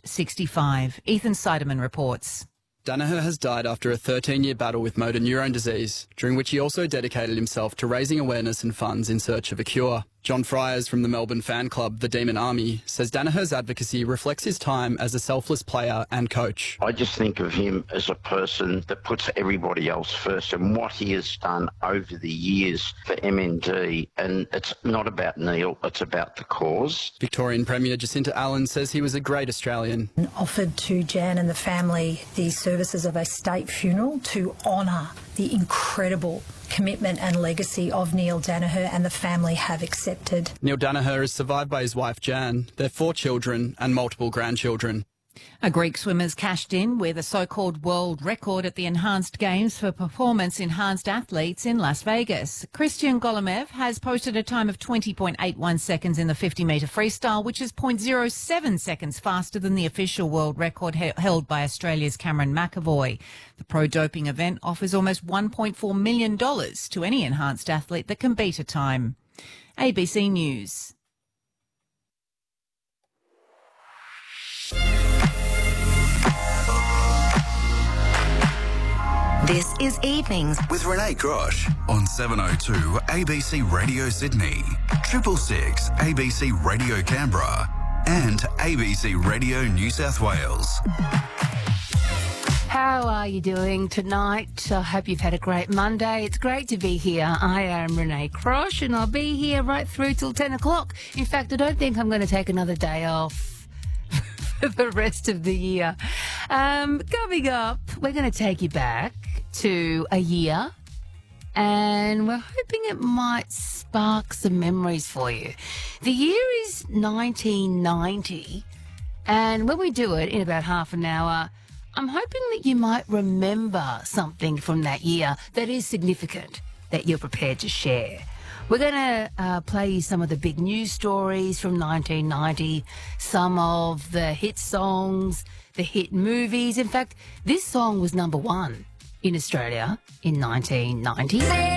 65. Ethan Seidemann reports. Danaher has died after a 13-year battle with motor neurone disease, during which he also dedicated himself to raising awareness and funds in search of a cure. John Fryers from the Melbourne fan club, the Demon Army, says Danaher's advocacy reflects his time as a selfless player and coach. I just think of him as a person that puts everybody else first, and what he has done over the years for MND. And it's not about Neil, it's about the cause. Victorian Premier Jacinta Allen says he was a great Australian. Offered to Jan and the family the services of a state funeral to honour the incredible commitment and legacy of Neil Danaher, and the family have accepted. Neil Danaher is survived by his wife Jan, their 4 children and multiple grandchildren. A Greek swimmer's cashed in with a so-called world record at the Enhanced Games for performance-enhanced athletes in Las Vegas. Christian Golomev has posted a time of 20.81 seconds in the 50-metre freestyle, which is 0.07 seconds faster than the official world record held by Australia's Cameron McAvoy. The pro-doping event offers almost $1.4 million to any enhanced athlete that can beat a time. ABC News. This is Evenings with Renee Grosh on 702 ABC Radio Sydney, 666 ABC Radio Canberra and ABC Radio New South Wales. How are you doing tonight? I hope you've had a great Monday. It's great to be here. I am Renee Grosh and I'll be here right through till 10 o'clock. In fact, I don't think I'm going to take another day off for the rest of the year. Coming up, we're going to take you back to a year and we're hoping it might spark some memories for you. The year is 1990 and when we do it in about half an hour, I'm hoping that you might remember something from that year that is significant that you're prepared to share. We're going to play you some of the big news stories from 1990, some of the hit songs, the hit movies. In fact, this song was #1 in Australia in 1990.